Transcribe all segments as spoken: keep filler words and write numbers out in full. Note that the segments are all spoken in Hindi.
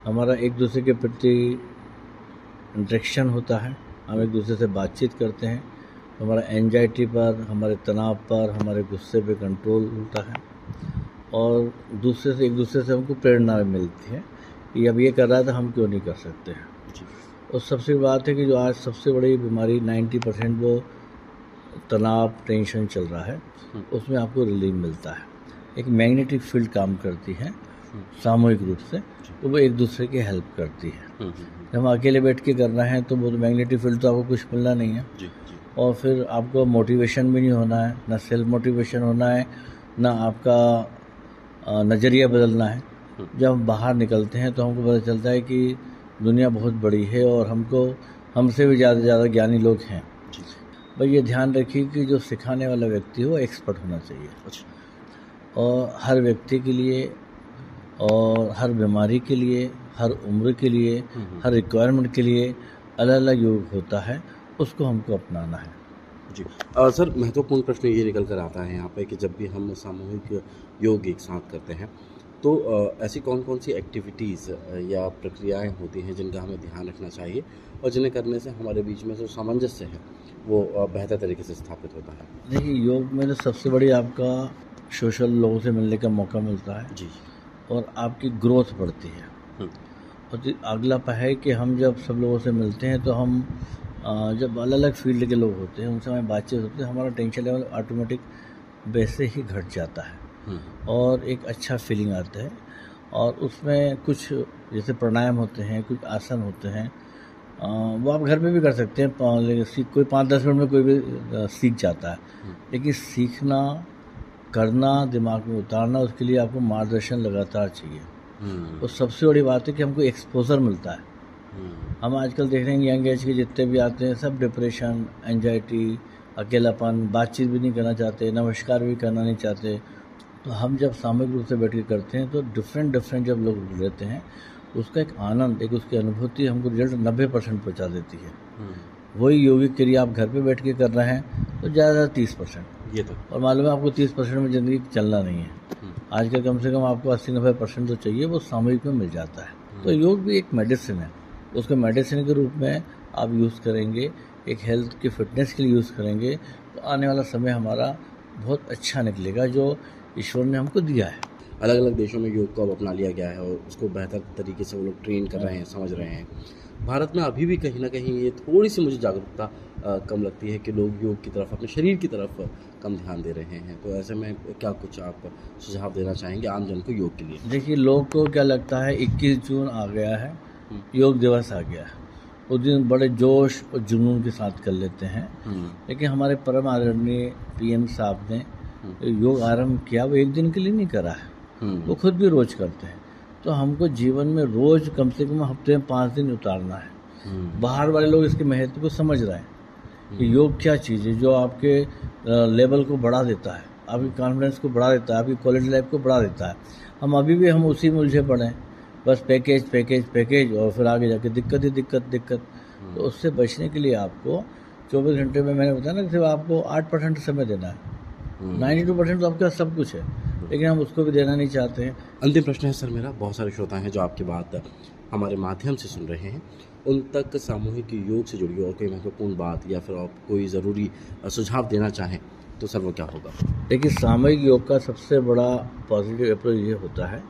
हमारा एक दूसरे के प्रति इंटरेक्शन होता है, हम एक दूसरे से बातचीत करते हैं, हमारा एंजाइटी पर, हमारे तनाव पर, हमारे गुस्से पे कंट्रोल होता है और दूसरे से एक दूसरे से हमको प्रेरणा मिलती है कि अब ये कर रहा है तो हम क्यों नहीं कर सकते हैं। और सबसे बात है कि जो आज सबसे बड़ी बीमारी नब्बे परसेंट वो तनाव, टेंशन चल रहा है, उसमें आपको रिलीफ मिलता है। एक मैग्नेटिक फील्ड काम करती है सामूहिक रूप से, तो वो एक दूसरे की हेल्प करती है। जब हम अकेले बैठ के कर रहे हैं तो वो मैग्नेटिक फील्ड तो आपको कुछ मिलना नहीं है जी, जी। और फिर आपको मोटिवेशन भी नहीं होना है, ना सेल्फ मोटिवेशन होना है, ना आपका नज़रिया बदलना है। जब हम बाहर निकलते हैं तो हमको पता चलता है कि दुनिया बहुत बड़ी है और हमको हमसे भी ज़्यादा से ज़्यादा ज्ञानी लोग हैं। भाई ये ध्यान रखिए कि जो सिखाने वाला व्यक्ति हो एक्सपर्ट होना चाहिए। अच्छा। और हर व्यक्ति के लिए और हर बीमारी के लिए, हर उम्र के लिए, हर रिक्वायरमेंट के लिए अलग अलग योग होता है, उसको हमको अपनाना है जी। आ, सर महत्वपूर्ण प्रश्न ये निकल कर आता है यहाँ पे कि जब भी हम सामूहिक योग एक साथ करते हैं तो आ, ऐसी कौन कौन सी एक्टिविटीज़ या प्रक्रियाएं होती हैं जिनका हमें ध्यान रखना चाहिए और जिन्हें करने से हमारे बीच में जो सामंजस्य है वो बेहतर तरीके से स्थापित होता है। देखिए योग में तो सबसे बड़ी आपका सोशल लोगों से मिलने का मौका मिलता है जी और आपकी ग्रोथ बढ़ती है। और अगला है कि हम जब सब लोगों से मिलते हैं तो हम जब अलग अलग फील्ड के लोग होते हैं उनसे हमें बातचीत होती है, हमारा टेंशन लेवल ऑटोमेटिक वैसे ही घट जाता है और एक अच्छा फीलिंग आता है। और उसमें कुछ जैसे प्राणायाम होते हैं, कुछ आसन होते हैं, वो आप घर पे भी कर सकते हैं, सीख कोई पाँच दस मिनट में कोई भी सीख जाता है। लेकिन सीखना, करना, दिमाग में उतारना, उसके लिए आपको मार्गदर्शन लगातार चाहिए। और सबसे बड़ी बात है कि हमको एक्सपोजर मिलता है। हम आजकल देख रहे हैं यंग एज के जितने भी आते हैं सब डिप्रेशन, एंजाइटी, अकेलापन, बातचीत भी नहीं करना चाहते, नमस्कार भी करना नहीं चाहते। तो हम जब सामूहिक रूप से बैठ के करते हैं तो डिफरेंट डिफरेंट जब लोग रहते हैं उसका एक आनंद, एक उसकी अनुभूति हमको रिजल्ट नब्बे परसेंट पहुँचा देती है। वही योगिक क्रिया आप घर पे बैठ के कर रहे हैं तो ज़्यादा तीस परसेंट ये तो और मालूम है आपको तीस परसेंट में ज़िंदगी चलना नहीं है। आजकल कम से कम आपको अस्सी नब्बे परसेंट तो चाहिए, वो सामूहिक में मिल जाता है। तो योग भी एक मेडिसिन है, उसको मेडिसिन के रूप में आप यूज़ करेंगे, एक हेल्थ की फिटनेस के लिए यूज़ करेंगे तो आने वाला समय हमारा बहुत अच्छा निकलेगा जो ईश्वर ने हमको दिया है। अलग अलग देशों में योग को अब अपना लिया गया है और उसको बेहतर तरीके से वो लोग ट्रेन कर रहे हैं, समझ रहे हैं। भारत में अभी भी कहीं ना कहीं ये थोड़ी सी मुझे जागरूकता कम लगती है कि लोग योग की तरफ, अपने शरीर की तरफ कम ध्यान दे रहे हैं। तो ऐसे में क्या कुछ आप सुझाव देना चाहेंगे आम जन को योग के लिए? देखिए लोग को क्या लगता है इक्कीस जून आ गया है, योग दिवस आ गया है, उस दिन बड़े जोश और जुनून के साथ कर लेते हैं। लेकिन हमारे परम आदरणीय पीएम साहब ने योग आरंभ किया, वो एक दिन के लिए नहीं करा है, वो खुद भी रोज करते हैं। तो हमको जीवन में रोज कम से कम हफ्ते में पाँच दिन उतारना है। बाहर वाले लोग इसके महत्व को समझ रहे हैं कि योग क्या चीज़ है जो आपके लेवल को बढ़ा देता है, आपकी कॉन्फिडेंस को बढ़ा देता है, आपकी क्वालिटी लाइफ को बढ़ा देता है। हम अभी भी हम उसी में उलझे पड़े हैं, बस पैकेज पैकेज पैकेज और फिर आगे जाके दिक्कत ही दिक्कत दिक्कत। तो उससे बचने के लिए आपको चौबीस घंटे में, मैंने बताया ना, सिर्फ आपको आठ परसेंट समय देना है। नाइन्टी टू परसेंट तो आपके पास सब कुछ है, लेकिन हम उसको भी देना नहीं चाहते हैं। अंतिम प्रश्न है सर मेरा, बहुत सारे श्रोता हैं जो आपकी बात हमारे माध्यम से सुन रहे हैं, उन तक सामूहिक योग से जुड़ी और कोई महत्वपूर्ण बात या फिर आप कोई ज़रूरी सुझाव देना चाहें तो सर वो क्या होगा? देखिए सामूहिक योग का सबसे बड़ा पॉजिटिव अप्रोच ये होता है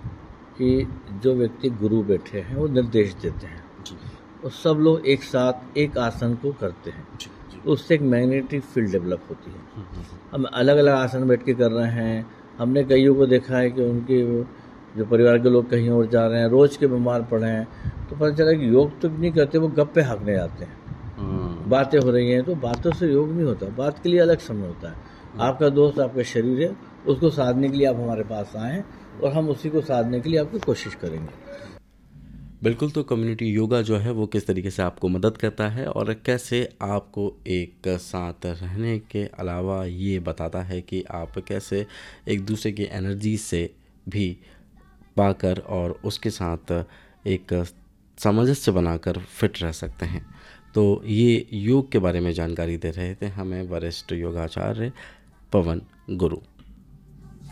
कि जो व्यक्ति गुरु बैठे हैं वो निर्देश देते हैं और सब लोग एक साथ एक आसन को करते हैं, उससे एक मैग्नेटिक फील्ड डेवलप होती है। हम अलग अलग आसन बैठ के कर रहे हैं, हमने कईयों को देखा है कि उनके जो परिवार के लोग कहीं और जा रहे हैं, रोज के बीमार पड़े हैं, तो पता चला कि योग तो नहीं करते, वो गप्पे हाँकने जाते हैं। बातें हो रही हैं तो बातों से योग नहीं होता, बात के लिए अलग समय होता है। आपका दोस्त आपका शरीर है, उसको साधने के लिए आप हमारे पास आएँ और हम उसी को साधने के लिए आपकी कोशिश करेंगे। बिल्कुल। तो कम्युनिटी योगा जो है वो किस तरीके से आपको मदद करता है और कैसे आपको एक साथ रहने के अलावा ये बताता है कि आप कैसे एक दूसरे की एनर्जी से भी पाकर और उसके साथ एक सामंजस्य बनाकर फिट रह सकते हैं। तो ये योग के बारे में जानकारी दे रहे थे हमें वरिष्ठ योगाचार्य पवन गुरु।